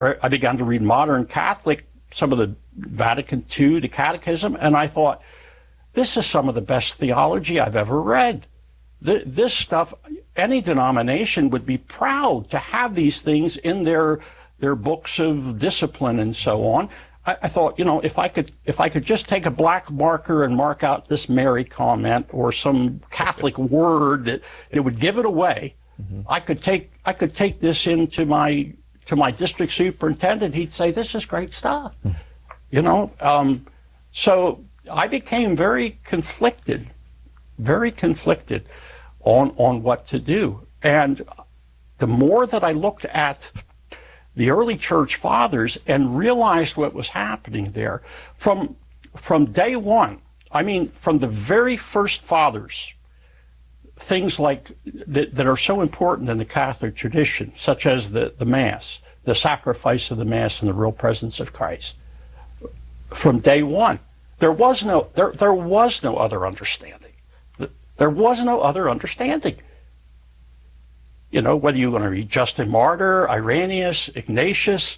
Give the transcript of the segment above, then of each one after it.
I began to read modern Catholic, some of the Vatican II, the Catechism, and I thought, this is some of the best theology I've ever read. This stuff, any denomination would be proud to have these things in their books of discipline and so on. I thought, you know, if I could just take a black marker and mark out this Mary comment or some Catholic word that would give it away, I could take this into my district superintendent. He'd say, this is great stuff. You know, so I became very conflicted on what to do. And the more that I looked at the early church fathers and realized what was happening there, from day one, I mean, from the very first fathers, things like that are so important in the Catholic tradition, such as the Mass, the sacrifice of the Mass and the real presence of Christ. From day one, there was no other understanding. There was no other understanding. You know, whether you want to read Justin Martyr, Irenaeus, Ignatius,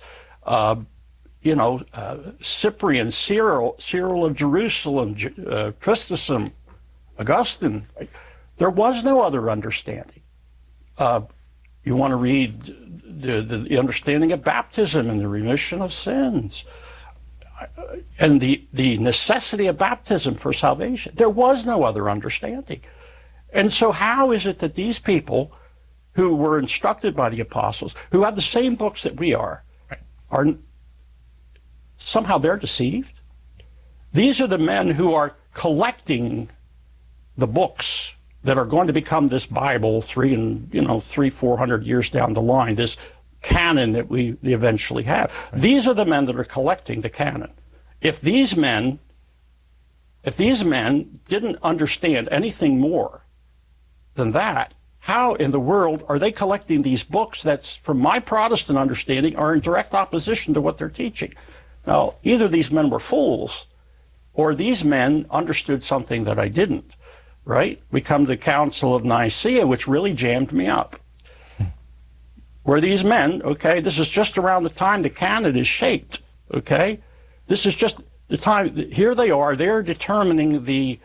Cyprian, Cyril of Jerusalem, Chrysostom, Augustine, there was no other understanding. You want to read the understanding of baptism and the remission of sins, and the necessity of baptism for salvation. There was no other understanding. And so how is it that these people who were instructed by the apostles, who have the same books that we are somehow they're deceived? These are the men who are collecting the books that are going to become this Bible 400 years down the line, this canon that we eventually have. Right. These are the men that are collecting the canon. If these men didn't understand anything more than that, how in the world are they collecting these books that's, from my Protestant understanding, are in direct opposition to what they're teaching? Now, either these men were fools, or these men understood something that I didn't, right? We come to the Council of Nicaea, which really jammed me up. Where these men, okay, this is just around the time the canon is shaped, okay? This is just the time, here they are, they're determining the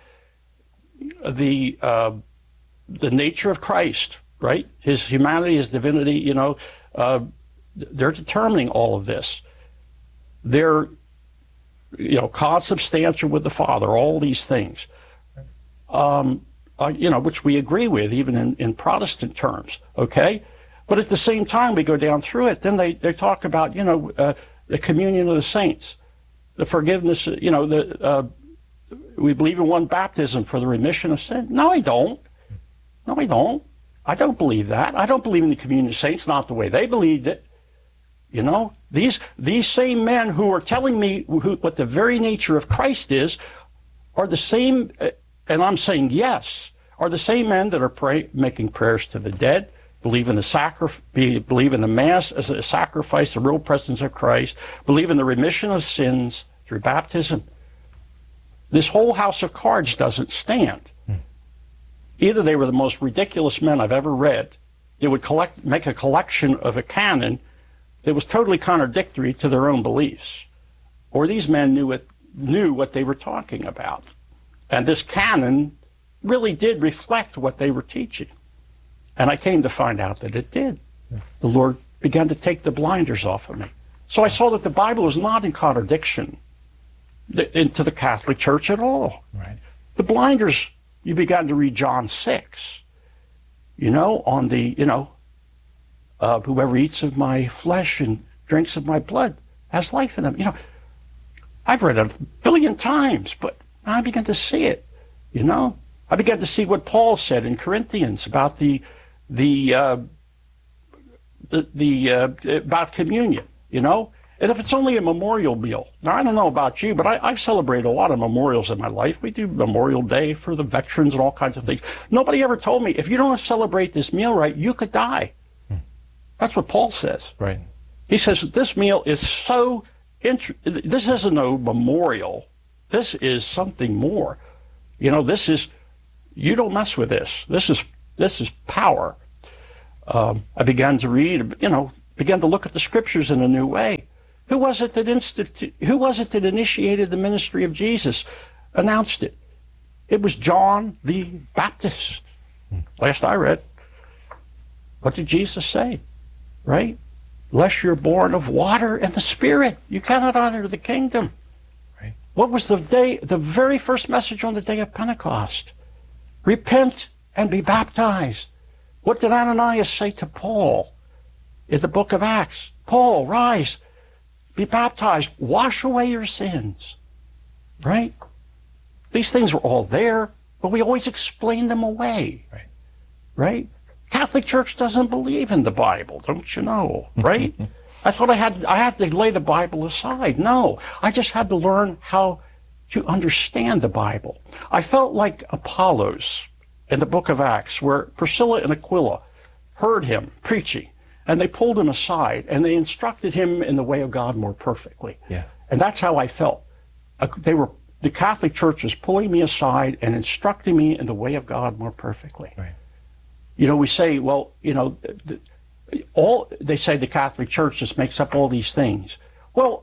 nature of Christ, right? His humanity, his divinity, they're determining all of this. They're, consubstantial with the Father, all these things, which we agree with, even in Protestant terms, okay? But at the same time, we go down through it, then they talk about, the communion of the saints, the forgiveness, we believe in one baptism for the remission of sin. No, I don't. No, I don't. I don't believe that. I don't believe in the communion of saints, not the way they believed it. These same men who are telling me what the very nature of Christ is are the same, and I'm saying yes, are the same men that are making prayers to the dead, believe in the Mass as a sacrifice, the real presence of Christ, believe in the remission of sins through baptism. This whole house of cards doesn't stand. Either they were the most ridiculous men I've ever read. They would make a collection of a canon that was totally contradictory to their own beliefs, or these men knew what they were talking about. And this canon really did reflect what they were teaching. And I came to find out that it did. The Lord began to take the blinders off of me. So I saw that the Bible was not in contradiction into the Catholic Church at all. Right. The blinders, you began to read John 6, on the, whoever eats of my flesh and drinks of my blood has life in them. I've read it 1 billion times, but I began to see it, I began to see what Paul said in Corinthians about about communion, and if it's only a memorial meal. Now, I don't know about you, but I've celebrated a lot of memorials in my life. We do Memorial Day for the veterans and all kinds of things. Nobody ever told me, if you don't celebrate this meal right, you could die. That's what Paul says. Right. He says this meal is so this isn't no memorial. This is something more. This is, you don't mess with this. This is power. I began to read, began to look at the scriptures in a new way. Who was it that initiated the ministry of Jesus, announced it? It was John the Baptist. Last I read. What did Jesus say? Right? Unless you're born of water and the Spirit, you cannot enter the kingdom. Right. What was the very first message on the day of Pentecost? Repent and be baptized. What did Ananias say to Paul in the book of Acts? Paul, rise, be baptized, wash away your sins. Right? These things were all there, but we always explain them away. Right. Right? Catholic Church doesn't believe in the Bible, don't you know? Right? I thought I had to lay the Bible aside. No, I just had to learn how to understand the Bible. I felt like Apollos in the book of Acts, where Priscilla and Aquila heard him preaching, and they pulled him aside, and they instructed him in the way of God more perfectly. Yes. And that's how I felt. The Catholic Church was pulling me aside and instructing me in the way of God more perfectly. Right. You know, we say, well, you know, they say the Catholic Church just makes up all these things. Well,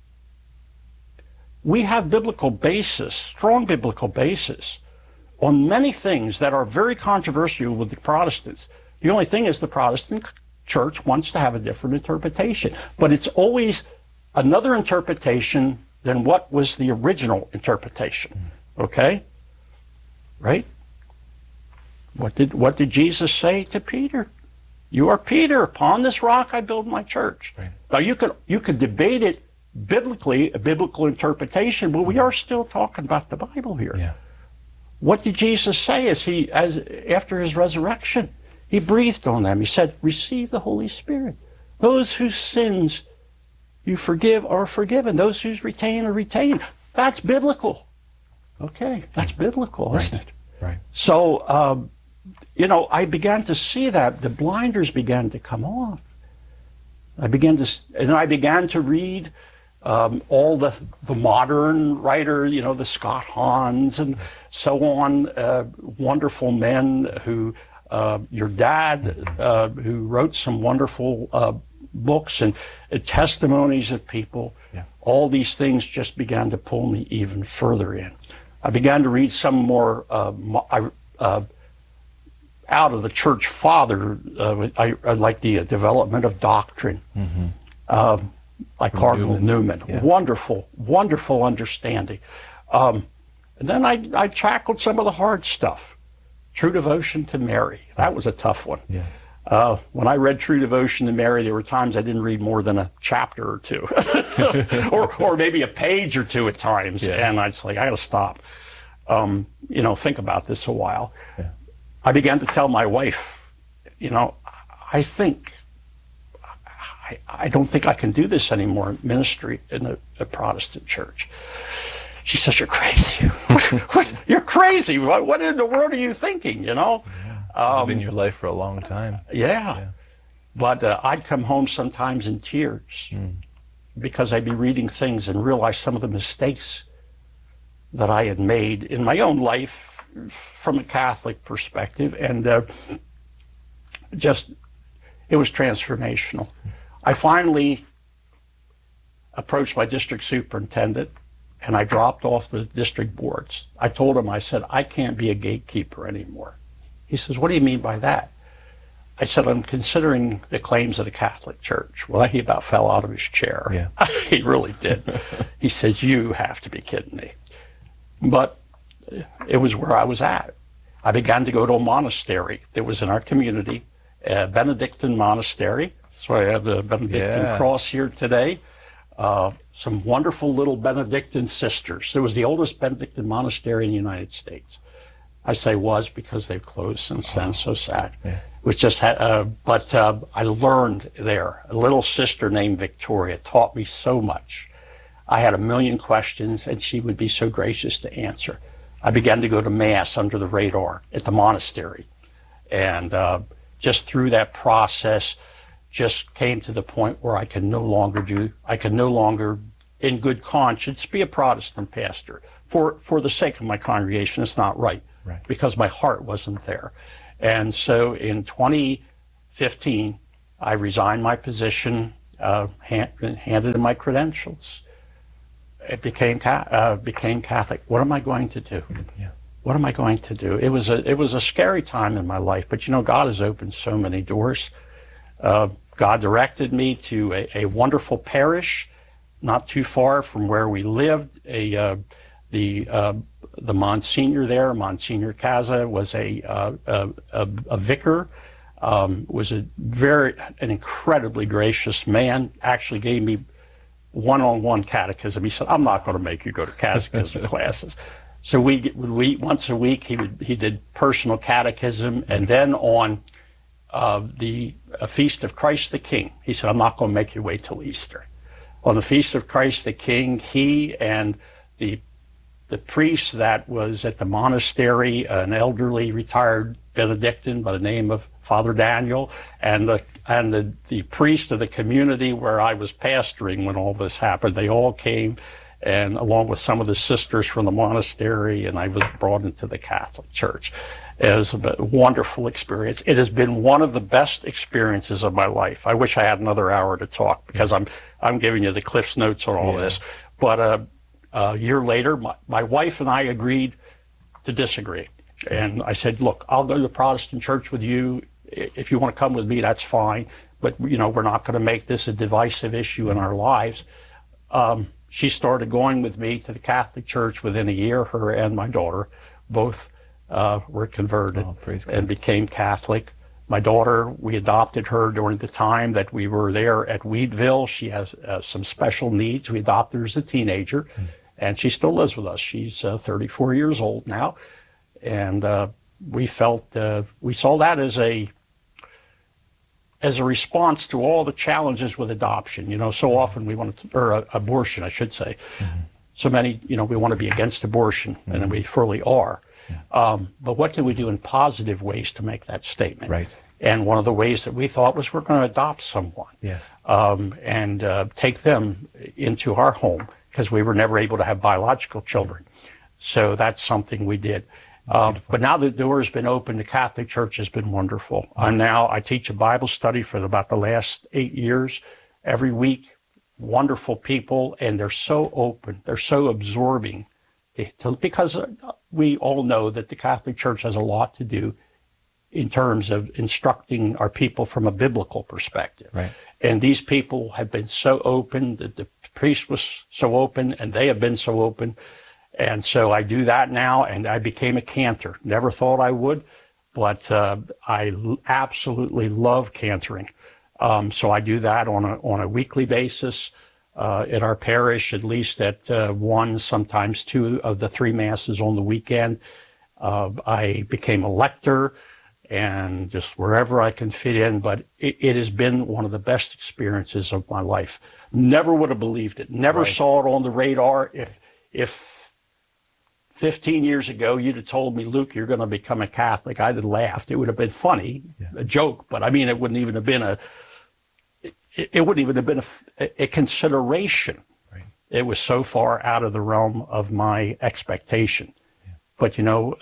we have biblical basis, strong biblical basis, on many things that are very controversial with the Protestants. The only thing is the Protestant Church wants to have a different interpretation, but it's always another interpretation than what was the original interpretation. Okay? Right? What did Jesus say to Peter? You are Peter. Upon this rock I build my church. Right. Now you could debate it biblically, a biblical interpretation, but we are still talking about the Bible here. Yeah. What did Jesus say after his resurrection? He breathed on them. He said, receive the Holy Spirit. Those whose sins you forgive are forgiven. Those who retain are retained. That's biblical. Okay, that's biblical, isn't it? Right. So, you know, I began to see that the blinders began to come off. I began to read all the modern writers, you know, the Scott Hahns and so on, wonderful men who, your dad, who wrote some wonderful books and testimonies of people. Yeah. All these things just began to pull me even further in. I began to read some more out of the church father. I like the development of doctrine, like Cardinal Newman. Yeah. Wonderful understanding. And then I tackled some of the hard stuff. True Devotion to Mary. That was a tough one. Yeah. When I read True Devotion to Mary, there were times I didn't read more than a chapter or two, or maybe a page or two at times, Yeah. and I just like, I got to stop. You know, think about this a while. Yeah. I began to tell my wife, you know, I don't think I can do this anymore in ministry in the Protestant church. She says, you're crazy. What? You're crazy. What in the world are you thinking, you know? Yeah. It's been your life for a long time. Yeah. But I'd come home sometimes in tears because I'd be reading things and realize some of the mistakes that I had made in my own life from a Catholic perspective. And it was transformational. I finally approached my district superintendent and I dropped off the district boards. I told him, I said, I can't be a gatekeeper anymore. He says, what do you mean by that? I said, I'm considering the claims of the Catholic Church. Well, he about fell out of his chair. Yeah. He really did. He says, you have to be kidding me. But it was where I was at. I began to go to a monastery that was in our community, a Benedictine monastery. That's why I have the Benedictine cross here today. Some wonderful little Benedictine sisters. It was the oldest Benedictine monastery in the United States. I say was because they've closed since then. So sad. Yeah. It was just, but I learned there. A little sister named Victoria taught me so much. I had a million questions, and she would be so gracious to answer. I began to go to Mass under the radar at the monastery. And just through that process, just came to the point where I could no longer, in good conscience, be a Protestant pastor. For the sake of my congregation, it's not right. Because my heart wasn't there. And so in 2015, I resigned my position, handed in my credentials. It became Catholic. What am I going to do? Yeah. What am I going to do? It was a scary time in my life, but God has opened so many doors. God directed me to a wonderful parish, not too far from where we lived. The Monsignor there, Monsignor Casa, was a vicar. Was an incredibly gracious man. Actually gave me one-on-one catechism. He said, "I'm not going to make you go to catechism classes." So we once a week he did personal catechism, and then on the Feast of Christ the King, he said, "I'm not going to make you wait till Easter." On the Feast of Christ the King, he and the priest that was at the monastery, an elderly retired Benedictine by the name of Father Daniel, and the priest of the community where I was pastoring when all this happened, they all came, and along with some of the sisters from the monastery, and I was brought into the Catholic Church. It was a wonderful experience. It has been one of the best experiences of my life. I wish I had another hour to talk, because I'm giving you the Cliff's Notes on all this. But a year later, my wife and I agreed to disagree. And I said, "Look, I'll go to the Protestant church with you. If you want to come with me, that's fine. But, we're not going to make this a divisive issue in our lives." She started going with me to the Catholic Church within a year. Her and my daughter both were converted and became Catholic. My daughter, we adopted her during the time that we were there at Weedville. She has some special needs. We adopted her as a teenager, and she still lives with us. She's 34 years old now. And we saw that as a response to all the challenges with adoption. So often we want to, or abortion, I should say. So many, we want to be against abortion, and we fully are. But what can we do in positive ways to make that statement? Right. And one of the ways that we thought was we're going to adopt someone. Yes. And take them into our home, because we were never able to have biological children. So that's something we did. But now the door has been open. The Catholic Church has been wonderful. I teach a Bible study for about the last 8 years, every week. Wonderful people, and they're so open. They're so absorbing, because we all know that the Catholic Church has a lot to do in terms of instructing our people from a biblical perspective. Right. And these people have been so open. The priest was so open, and they have been so open. And so I do that now, and I became a cantor. Never thought I would, but I absolutely love cantoring. So I do that on a weekly basis at our parish, at least at one, sometimes two of the 3 masses on the weekend. I became a lector, and just wherever I can fit in, but it has been one of the best experiences of my life. Never would have believed it. Never saw it on the radar. If 15 years ago, you'd have told me, "Luke, you're going to become a Catholic," I'd have laughed. It would have been funny, a joke, but it wouldn't even have been a consideration. Right. It was so far out of the realm of my expectation. Yeah. But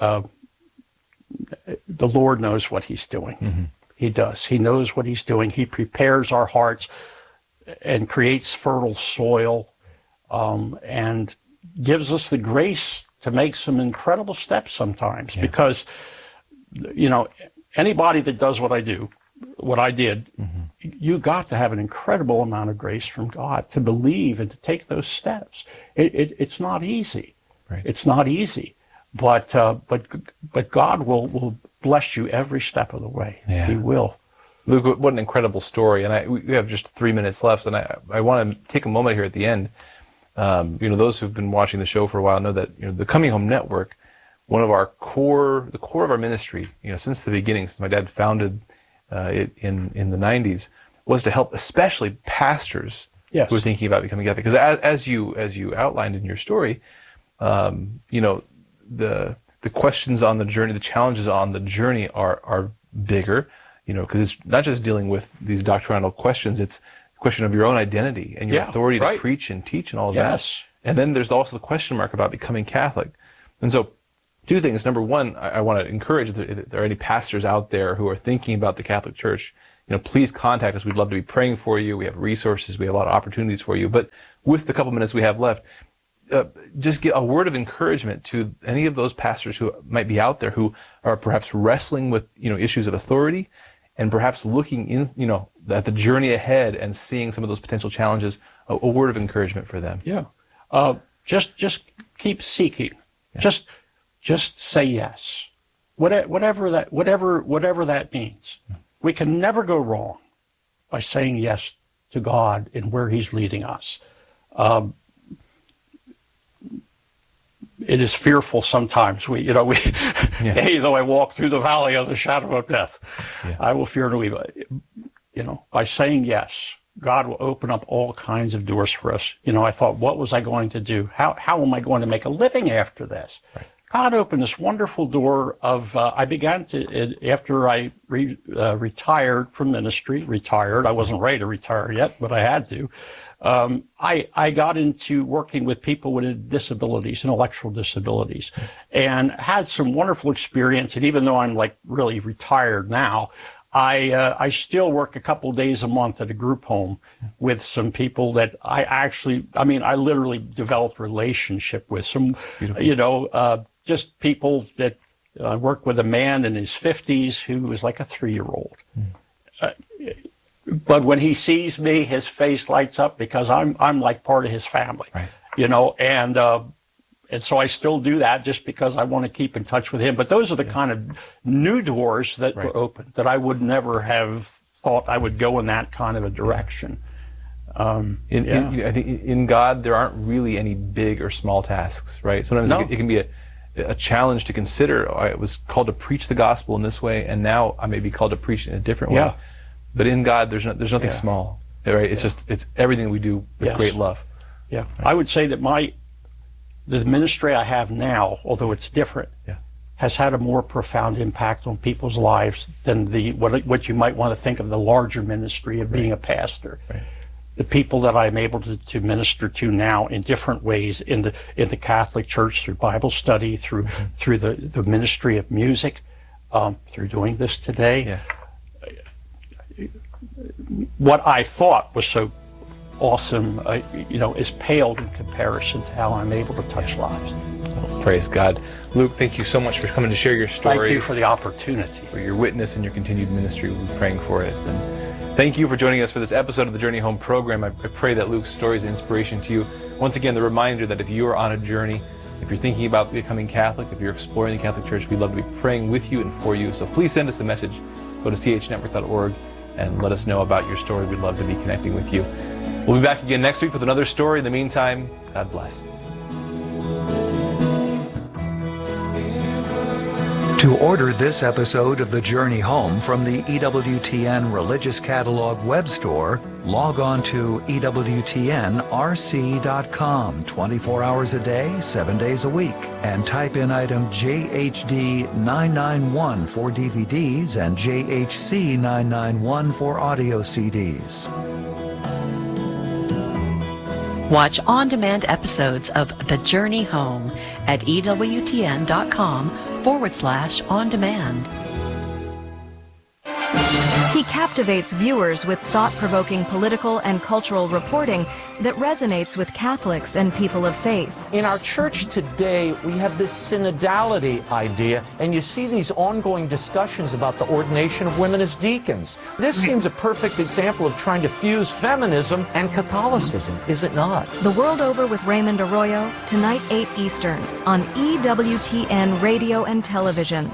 the Lord knows what He's doing. Mm-hmm. He does. He knows what He's doing. He prepares our hearts and creates fertile soil, and gives us the grace to make some incredible steps sometimes. Yeah. Because, anybody that does what I do, what I did, you got to have an incredible amount of grace from God to believe and to take those steps. It's not easy. Right. It's not easy, but God will bless you every step of the way. Yeah. He will. Luke, what an incredible story. And we have just 3 minutes left, and I want to take a moment here at the end. Those who've been watching the show for a while know that the Coming Home Network, one of the core of our ministry, since the beginning, since my dad founded it in the 90s, was to help especially pastors who are thinking about becoming Catholic. Because as you outlined in your story, the questions on the journey, the challenges on the journey are bigger. Because it's not just dealing with these doctrinal questions; it's question of your own identity and your authority to preach and teach and all of that. And then there's also the question mark about becoming Catholic. And so 2 things. Number one, I want to encourage, if there are any pastors out there who are thinking about the Catholic Church, please contact us. We'd love to be praying for you. We have resources. We have a lot of opportunities for you. But with the couple minutes we have left, just get a word of encouragement to any of those pastors who might be out there who are perhaps wrestling with, issues of authority and perhaps looking at the journey ahead and seeing some of those potential challenges. A word of encouragement for them. Yeah. Just keep seeking. Yeah. Just say yes. Whatever that means. We can never go wrong by saying yes to God and where He's leading us. It is fearful sometimes. Though I walk through the valley of the shadow of death, I will fear no evil. By saying yes, God will open up all kinds of doors for us. I thought, what was I going to do? How am I going to make a living after this? Right. God opened this wonderful door of, I began to, after I retired from ministry, I wasn't ready to retire yet, but I had to. I got into working with people with disabilities, intellectual disabilities, and had some wonderful experience. And even though I'm really retired now, I still work a couple days a month at a group home with some people that I literally developed a relationship with. Some, just people that I worked with a man in his 50s who was like a 3-year-old. But when he sees me, his face lights up because I'm like part of his family, right. And so I still do that just because I want to keep in touch with him. But those are the kind of new doors that were open that I would never have thought I would go in that kind of a direction. I think in God, there aren't really any big or small tasks, right? Sometimes it can be a challenge to consider. I was called to preach the gospel in this way, and now I may be called to preach in a different way. But in God, there's nothing small, right? It's everything we do with great love. Yeah, right. I would say that the ministry I have now, although it's different, has had a more profound impact on people's lives than what you might want to think of the larger ministry of being a pastor. Right. The people that I'm able to minister to now in different ways in the Catholic Church, through Bible study, through the ministry of music, through doing this today. Yeah. What I thought was so awesome, is paled in comparison to how I'm able to touch lives. Well, praise God. Luke, thank you so much for coming to share your story. Thank you for the opportunity. For your witness and your continued ministry. We'll be praying for it. And thank you for joining us for this episode of the Journey Home program. I pray that Luke's story is an inspiration to you. Once again, the reminder that if you are on a journey, if you're thinking about becoming Catholic, if you're exploring the Catholic Church, we'd love to be praying with you and for you. So please send us a message. Go to chnetwork.org and let us know about your story. We'd love to be connecting with you. We'll be back again next week with another story. In the meantime, God bless. To order this episode of The Journey Home from the EWTN Religious Catalog web store, log on to EWTNRC.com 24 hours a day, 7 days a week, and type in item JHD 991 for DVDs and JHC 991 for audio CDs. Watch on-demand episodes of The Journey Home at EWTN.com/on-demand. He captivates viewers with thought-provoking political and cultural reporting that resonates with Catholics and people of faith. In our church today, we have this synodality idea, and you see these ongoing discussions about the ordination of women as deacons. This seems a perfect example of trying to fuse feminism and Catholicism, is it not? The World Over with Raymond Arroyo, tonight 8 Eastern, on EWTN Radio and Television.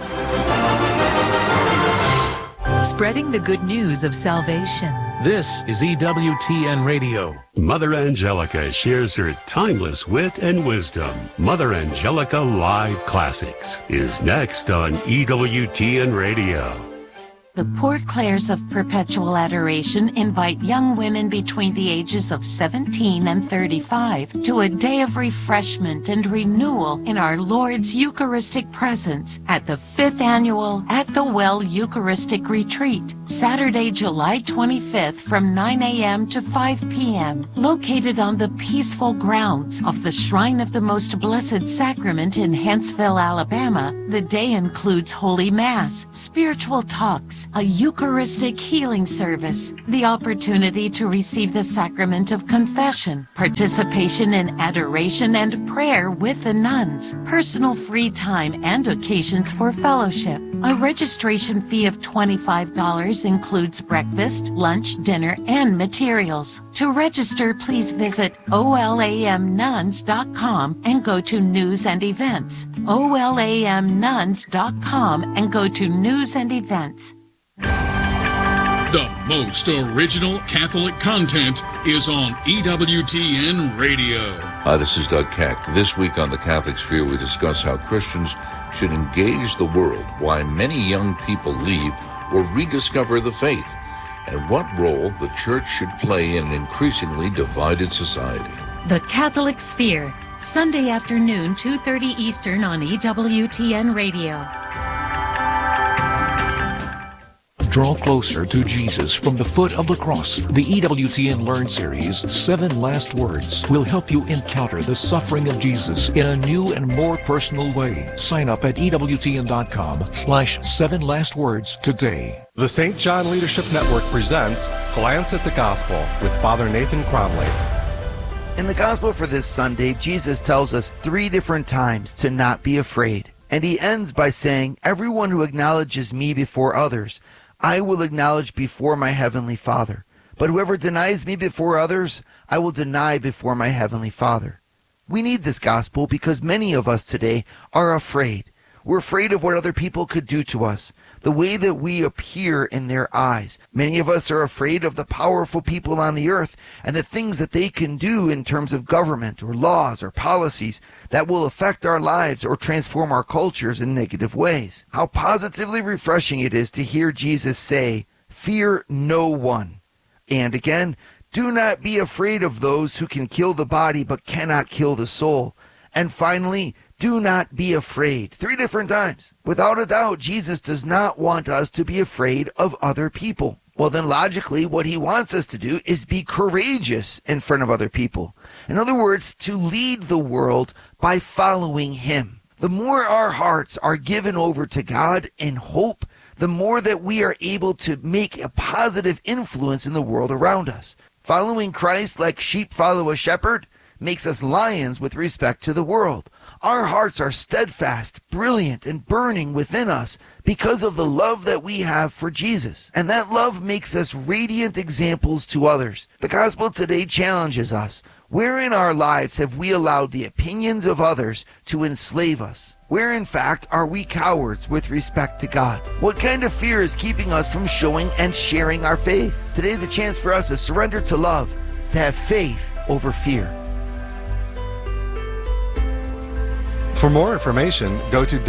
Spreading the good news of salvation. This is EWTN Radio. Mother Angelica shares her timeless wit and wisdom. Mother Angelica Live Classics is next on EWTN Radio. The Poor Clares of Perpetual Adoration invite young women between the ages of 17 and 35 to a day of refreshment and renewal in our Lord's Eucharistic presence at the 5th Annual At the Well Eucharistic Retreat, Saturday, July 25th from 9 a.m. to 5 p.m., located on the peaceful grounds of the Shrine of the Most Blessed Sacrament in Huntsville, Alabama. The day includes Holy Mass, spiritual talks, Mass, a Eucharistic healing service, the opportunity to receive the sacrament of confession, participation in adoration and prayer with the nuns, personal free time and occasions for fellowship. A registration fee of $25 includes breakfast, lunch, dinner, and materials. To register, please visit olamnuns.com and go to News and Events. olamnuns.com and go to News and Events. The most original Catholic content is on EWTN Radio. Hi, this is Doug Keck. This week on The Catholic Sphere, we discuss how Christians should engage the world, why many young people leave or rediscover the faith, and what role the Church should play in an increasingly divided society. The Catholic Sphere, Sunday afternoon, 2:30 Eastern on EWTN Radio. Draw closer to Jesus from the foot of the cross. The EWTN Learn Series, 7 Last Words, will help you encounter the suffering of Jesus in a new and more personal way. Sign up at EWTN.com/7lastwords today. The St. John Leadership Network presents Glance at the Gospel with Father Nathan Cromley. In the Gospel for this Sunday, Jesus tells us 3 different times to not be afraid. And he ends by saying, "Everyone who acknowledges me before others, I will acknowledge before my heavenly Father. But whoever denies me before others, I will deny before my heavenly Father." We need this gospel because many of us today are afraid. We're afraid of what other people could do to us, the way that we appear in their eyes. Many of us are afraid of the powerful people on the earth and the things that they can do in terms of government or laws or policies that will affect our lives or transform our cultures in negative ways. How positively refreshing it is to hear Jesus say, "Fear no one." And again, "Do not be afraid of those who can kill the body but cannot kill the soul." And finally, "Do not be afraid." 3 different times. Without a doubt, Jesus does not want us to be afraid of other people. Well, then logically, what he wants us to do is be courageous in front of other people. In other words, to lead the world by following him. The more our hearts are given over to God in hope, the more that we are able to make a positive influence in the world around us. Following Christ like sheep follow a shepherd makes us lions with respect to the world. Our hearts are steadfast, brilliant, and burning within us because of the love that we have for Jesus. And that love makes us radiant examples to others. The gospel today challenges us. Where in our lives have we allowed the opinions of others to enslave us? Where in fact are we cowards with respect to God? What kind of fear is keeping us from showing and sharing our faith? Today is a chance for us to surrender to love, to have faith over fear. For more information, go to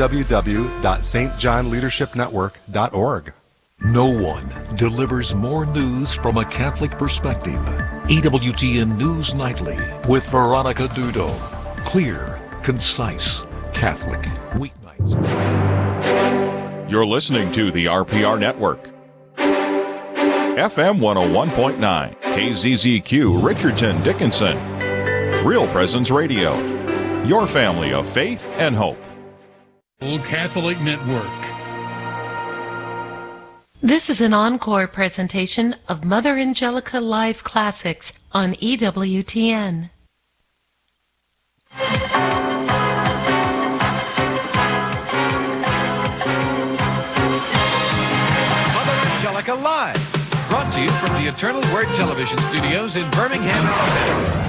www.stjohnleadershipnetwork.org. No one delivers more news from a Catholic perspective. EWTN News Nightly with Veronica Dudo. Clear, concise, Catholic. Weeknights. You're listening to the RPR Network. FM 101.9, KZZQ, Richardson, Dickinson. Real Presence Radio. Your family of faith and hope. Old Catholic Network. This is an encore presentation of Mother Angelica Live Classics on EWTN. Mother Angelica Live, brought to you from the Eternal Word Television Studios in Birmingham, Alabama.